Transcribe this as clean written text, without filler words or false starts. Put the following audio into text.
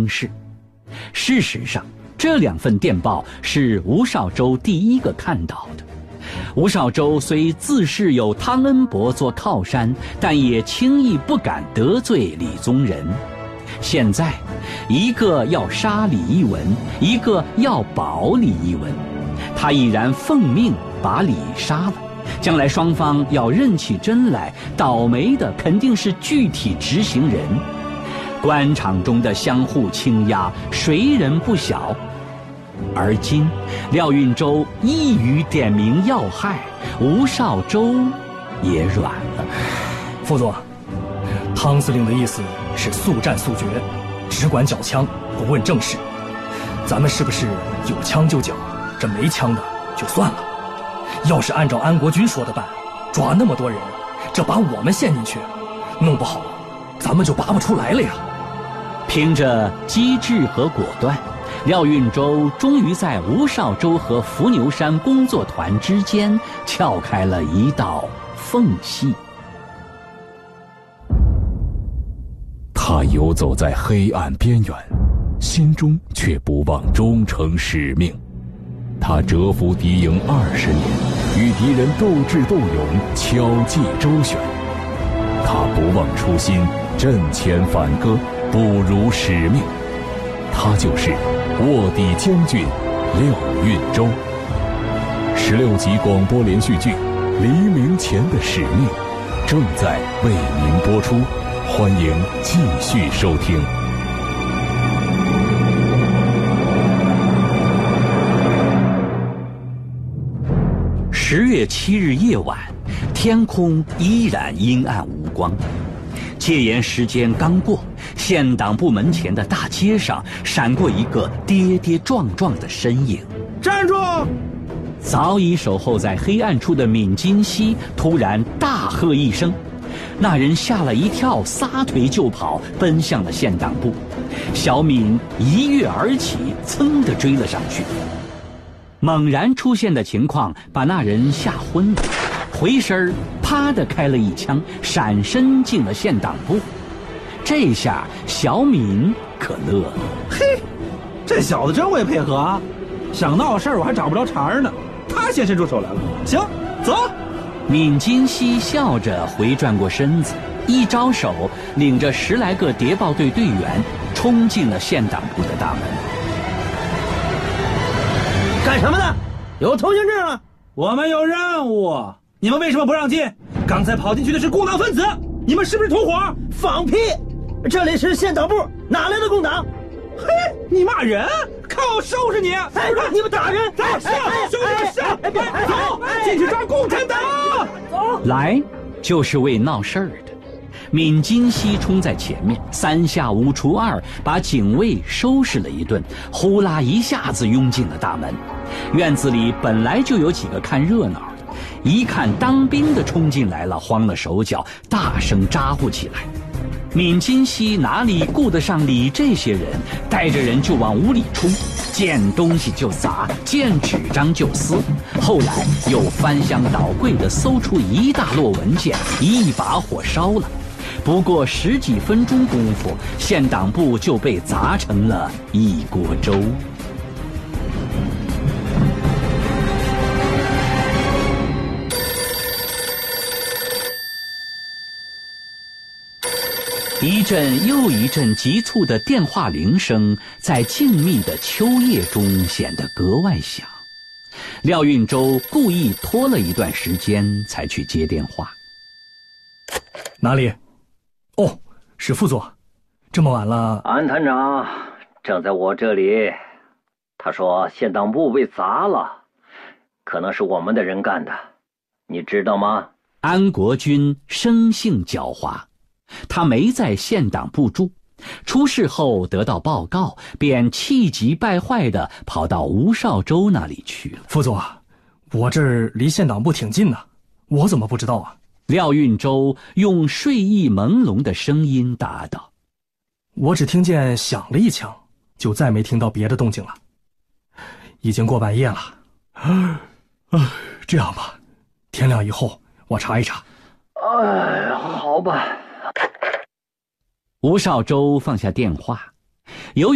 事。事实上，这2份电报是吴绍周第一个看到的。吴绍周虽自恃有汤恩伯做靠山，但也轻易不敢得罪李宗仁。现在，一个要杀李一文，一个要保李一文，他毅然奉命把李杀了。将来双方要认起真来，倒霉的肯定是具体执行人。官场中的相互倾轧，谁人不晓？而今廖运周一语点明要害，吴绍周也软了。 副座，汤司令的意思是速战速决，只管缴枪，不问政事。咱们是不是有枪就缴，这没枪的就算了？要是按照安国军说的办，抓那么多人，这把我们陷进去，弄不好咱们就拔不出来了呀。 凭着机智和果断，廖运周终于在吴绍周和伏牛山工作团之间撬开了一道缝隙。 他游走在黑暗边缘，心中却不忘忠诚使命。他蛰伏敌营20年，与敌人斗智斗勇，巧计周旋。他不忘初心，阵前反戈，不辱使命。他就是卧底监军廖运周。16集广播连续剧《黎明前的使命》正在为您播出，欢迎继续收听。 10月7日夜晚，天空依然阴暗无光。戒严时间刚过，县党部门前的大街上闪过一个跌跌撞撞的身影。 站住！ 早已守候在黑暗处的闵金熙突然大喝一声，那人吓了一跳，撒腿就跑，奔向了县党部。小闵一跃而起，噌地追了上去。猛然出现的情况把那人吓昏了，回身啪地开了一枪，闪身进了县党部。这下小闵可乐了， 嘿，这小子真会配合啊！想闹事我还找不着茬呢，他先伸出手来了。行，走。 闵金熙笑着回转过身子，一招手，领着10来个谍报队队员冲进了县党部的大门。 干什么呢？有通行证啊！我们有任务，你们为什么不让进？刚才跑进去的是共党分子，你们是不是同伙？放屁！这里是县党部，哪来的共党？嘿，你骂人，看我收拾你！哎，你们打人！来，上，兄弟们上！走，进去抓共产党！走！ 来，就是为闹事儿的。闵金熙冲在前面，3下5除2，把警卫收拾了一顿，呼啦一下子拥进了大门。院子里本来就有几个看热闹的，一看当兵的冲进来了，慌了手脚，大声咋呼起来。闵金熙哪里顾得上理这些人，带着人就往屋里冲，见东西就砸，见纸张就撕。后来又翻箱倒柜的搜出一大摞文件，一把火烧了。不过10几分钟功夫，县党部就被砸成了一锅粥。一阵又一阵急促的电话铃声在静谧的秋夜中显得格外响。廖运周故意拖了一段时间才去接电话。 哪里？哦，是副座，这么晚了。 安团长正在我这里，他说县党部被砸了，可能是我们的人干的，你知道吗？ 安国军生性狡猾，他没在县党部住，出事后得到报告，便气急败坏地跑到吴绍周那里去了。 副座，我这儿离县党部挺近的，我怎么不知道啊？ 廖运周用睡意朦胧的声音答道： 我只听见响了一枪，就再没听到别的动静了。已经过半夜了。这样吧，天亮以后我查一查。 哎，好吧。 吴绍周放下电话，由于